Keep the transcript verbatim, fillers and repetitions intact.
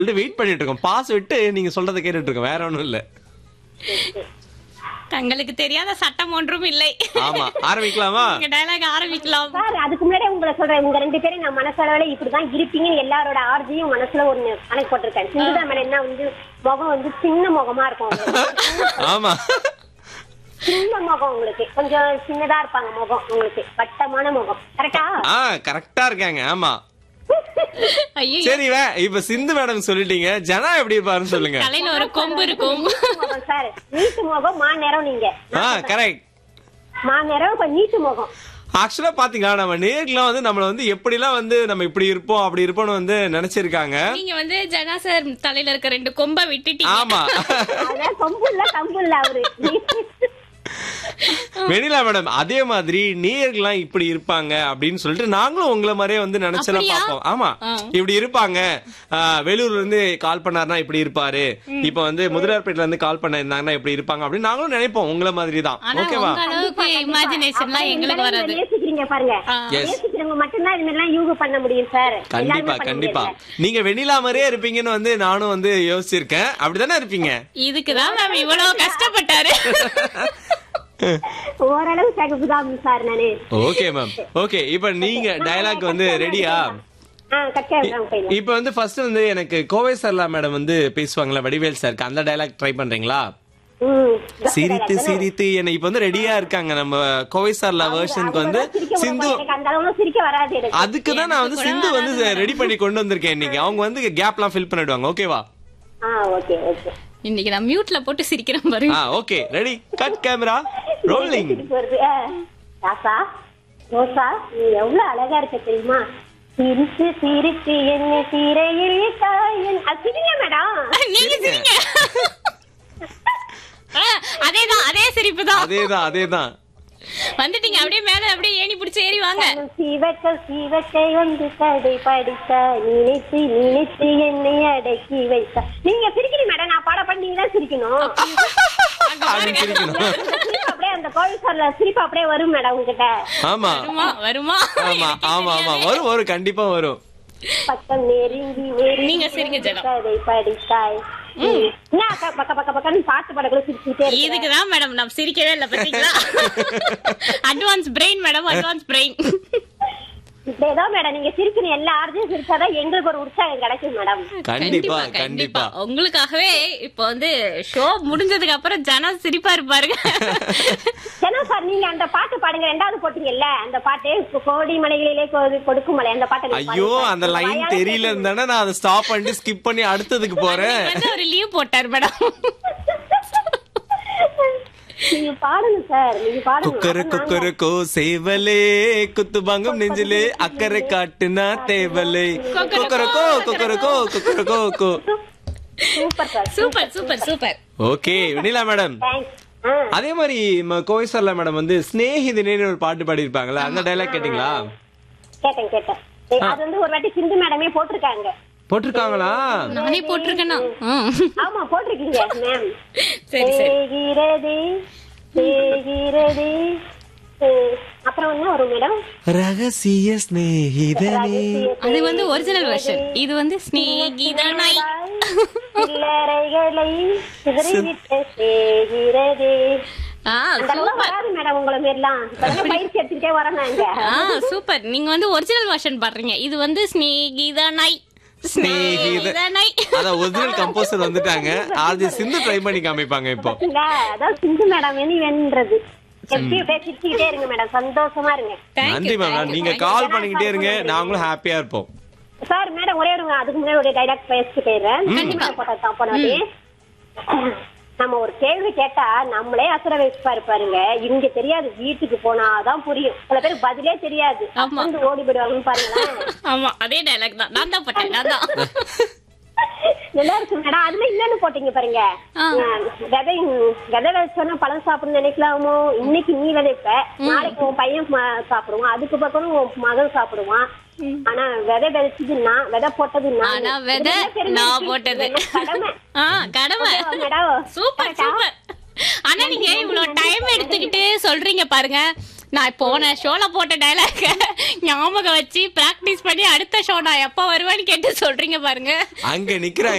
Wait பண்ணிட்டு இருக்கோம். Pass விட்டு நீங்க சொல்றதை கேட்டுட்டு இருக்கோம். வேற ஒண்ணும் இல்ல. தங்களுக்கு தெரியாத சட்டம் ஒன்றும் இல்லை. ஆமா, ஆரம்பிக்கலாமா? நீங்க டயலாக் ஆரம்பிக்கலாம். சார் அதுக்கு முன்னாடி உங்களை சொல்றேன், உங்க ரெண்டு பேரும் நான் மனசளவுல இப்படிதான் இருப்பீங்கன்னு எல்லாரோட ஆர்ஜியும் மனசுல ஒரு கணக்கு போட்டிருக்கேன். சிந்துதா மேடம் என்ன வந்து முகம் வந்து சின்ன முகமா இருக்கும். ஆமா, சின்ன முகம் உங்களுக்கு, கொஞ்சம் சின்னதா இருப்பாங்க முகம் உங்களுக்கு, வட்டமான முகம். கரெக்டா? ஆ கரெக்டா இருக்காங்க. ஆமா. ஐயோ, சரி, வே இப்ப சிந்து மேடம் சொல்லிட்டீங்க. ஜனா எப்படி இருப்பாருன்னு சொல்லுங்க. தலையில ஒரு கொம்பு இருக்கும். சார் நீட்டு முகம், மா நேரம். நீங்க ஆ கரெக்ட். மா நேரம் இப்ப நீட்டு முகம். ஆக்சுவலா பாத்தீங்களா, நம்ம நேர்ல வந்து நம்மள வந்து எப்படி எல்லாம் வந்து நம்ம இப்படி இருப்போம் அப்படி இருப்போம்னு வந்து நினைச்சிருக்காங்க. நீங்க வந்து ஜனா சார் தலையில இருக்க ரெண்டு கொம்ப விட்டுட்டீங்க. ஆமா, அதான் கொம்பு இல்ல கம்பு இல்ல அவரு. வெண்ணிலா மேடம் அதே மாதிரி நேர்கள்லாம் இப்படி இருப்பாங்க அப்படின்னு சொல்லிட்டு நாங்களும் உங்களை மாதிரியே வந்து நினைச்செல்லாம் பார்ப்போம். ஆமா, இப்படி இருப்பாங்க. வெளியூர்ல இருந்து கால் பண்ணாருன்னா இப்படி இருப்பாரு, இப்ப வந்து முதலியார்பேட்ல இருந்து கால் பண்ண இருந்தாங்கன்னா இப்படி இருப்பாங்க அப்படின்னு நாங்களும் நினைப்போம் உங்களை மாதிரி தான். ஓகேவா? இமேஜினேஷன்லாம் எங்களுக்கு வராது. நேசிக்கிறீங்க பாருங்க, நேசிக்கிறவங்க மட்டும்தான் இது மாதிரிலாம் யூஸ் பண்ண முடியும் சார். கண்டிப்பா கண்டிப்பா. நீங்க வெண்ணிலா மாதிரியே இருப்பீங்கன்னு வந்து நானும் வந்து யோசிச்சிருக்கேன். அப்படிதானே இருப்பீங்க? இதுக்குதான் மேம் இவ்வளவு கஷ்டப்பட்டாரு. ஓரளவு தகுப்புதான் சார் நானு. Okay ma'am. ஓகே, இப்ப நீங்க டயலாக் வந்து ரெடியா? இப்ப வந்து ஃபர்ஸ்ட் வந்து எனக்கு கோவை சரளா மேடம் வந்து பேசுவாங்களா வடிவேல் சாருக்கு, அந்த டயலாக் ட்ரை பண்றீங்களா? சிரித்து சிரித்து என்ன இப்ப வந்து ரெடியா இருக்காங்க நம்ம கோவை சரளா வெர்ஷனுக்கு வந்து சிந்து. அதுக்குதான் நான் வந்து சிந்து வந்து ரெடி பண்ணி கொண்டு வந்திருக்கேன் இன்னைக்கு. அவங்க வந்து கேப் எல்லாம் ஃபில் பண்ணிடுவாங்க. ஓகேவா? இன்னைக்கு நான் மியூட்ல போட்டு சிரிக்கிறேன் பாருங்க. Okay, ready, cut camera rolling. ராசா ரோசா நீ எவ்வளவு அழகா இருக்க தெரியுமா? சிரிச்சு சிரிச்சு என்ன சிறையில் தாயன். சிரிங்க மேடம், நீங்க சிரிங்க. அதேதான், அதே சிரிப்பு தான். அதேதான் அதேதான். வந்துட்டீங்க அப்படியே மேல, அப்படியே ஏணி பிடிச்சு ஏறி வாங்க. சிவக்க சிவக்கை வந்து கதை படித்தா நினைத்து நினைத்து என்னை அடக்கி வைத்தா. நீங்க சிரிக்கணும் மேடம், நான் பாட பண்ணி நீங்க தான் சிரிக்கணும். அப்படியே அந்த கோவில் சார்ல சிரிப்பு அப்படியே வரும் மேடம் உங்ககிட்ட. ஆமா வருமா வருமா? ஆமா ஆமா ஆமா வரும் வரும் கண்டிப்பா வரும். பக்கம் நெருங்கி நீங்க சிரிங்க ஜனா. கதை படித்தாய் பக்க பக்க பக்கம் பாட்டு பாடக்குள்ள சிரிச்சுட்டே. இதுக்குதான் மேடம் நான் சிரிக்கவே இல்லை பாத்தீங்களா? Advance brain madam, advance brain. இப்படிதான் மேடம் நீங்க சிரிக்கணும், எல்லா ஆர்ஜியும் சிரிச்சாதான் எங்களுக்கு ஒரு உற்சாகம் கிடைக்கும் மேடம். கண்டிப்பா கண்டிப்பா. உங்களுக்காகவே இப்ப வந்து ஷோ முடிஞ்சதுக்கு அப்புறம் ஜனா சிரிப்பா இருப்பாருங்க. ஜனா சார் நீங்க அந்த பாட்டு பாடுங்க, ரெண்டாவது போட்டீங்கல்ல அந்த பாட்டு, கோடி மலைகளிலே கொடுக்கும் மலை, அந்த பாட்டு. ஐயோ அந்த லைன் தெரியல இருந்தானே நான் அதை ஸ்டாப் பண்ணி ஸ்கிப் பண்ணி அடுத்ததுக்கு போறேன். ஒரு லீவ் போட்டார் மேடம். நீங்க பாடுங்க சார், நீங்க பாடுங்க. குக்கரு குக்கரு கோ சேவலே குத்துபாங்கம் நெஞ்சிலே அக்கறை காட்டுனா தேவலே குக்கரு கோ குக்கரு கோ குக்கரு கோ கோ. Super sir, super super super. Okay வெண்ணிலா மேடம், அதே மாதிரி கோவை சரளா மேடம் வந்து ஸ்நேகிதினேன்னு ஒரு பாட்டு பாடி இருப்பாங்களா, அந்த டயலாக் கேட்டீங்களா? கேட்டேன் கேட்டேன். அது வந்து ஒரு வாட்டி சிந்து மேடமே போட்டிருக்காங்க. போட்டிருக்காங்களா? நானே போட்டிருக்கேனா? ஆமா போட்டிருக்கீங்க மேம். சரி சரி. அப்புறம் என்ன வரும் மேடம்? ரகசிய ஸ்நேகிதனே. அது வந்து ஒரிஜினல் வெர்ஷன், இது வந்து ஸ்நேகிதனாய் சில்லறைகளை சிதறிவிட்ட சேகிரதே. சூப்பர். நீங்க வந்து ஒரிஜினல் வெர்ஷன் பாடுறீங்க, இது வந்து ஸ்நேகிதனாய். அதான் ஒரிஜினல் கம்போசர் வந்துட்டாங்க. ஆர்ஜி சிந்து ட்ரை பண்ணி காமிப்பாங்க இப்போ. அதான் சிந்து மேடம் வேணுன்றது. பேசிக்கிட்டே இருங்க மேடம், சந்தோஷமா இருங்க. நன்றி மேம், நீங்க கால் பண்ணிக்கிட்டே இருங்க, நாங்களும் ஹாப்பியா இருப்போம். சார் மேடம் ஒரே ஒரு அதுக்கு முன்னாடி ஒரு டைலாக் பேசிட்டு போயிடுறேன். நம்ம ஒரு கேள்வி கேட்டா நம்மளே அசுர வைப்பா இருப்பாருங்க. இங்க தெரியாது, வீட்டுக்கு போனாதான் புரியும். சில பேருக்கு பதிலே தெரியாது, வந்து ஓடி போயிடுவாங்கன்னு பாருங்களேன். ஆமா அதே டயலாக் தான் நான் தான் போட்டேன். நான் தான் நல்லா இருக்கு மேடம். அதுல இன்னொன்னு போட்டீங்க பாருங்க, விதை விதை வச்சோன்னா பழம் சாப்பிடணும்னு நினைக்கலாமோ. இன்னைக்கு நீ விதைப்ப, நாளைக்கு உன் பையன் சாப்பிடுவான், அதுக்கு பக்கம் உன் மகன் சாப்பிடுவான். ஆனா விதை விதைச்சதுன்னா விதை போட்டது நான் போட்டது கடமை. Super super. ஆனா நீங்க இவ்வளவு டைம் எடுத்துக்கிட்டு சொல்றீங்க பாருங்க, நான் போன ஷோல போட்ட டைலாக் ஞாபகம் வச்சு பிராக்டிஸ் பண்ணி அடுத்த ஷோ நான் எப்ப வருவேன்னு கேட்டு சொல்றீங்க பாருங்க. அங்க நிக்கிற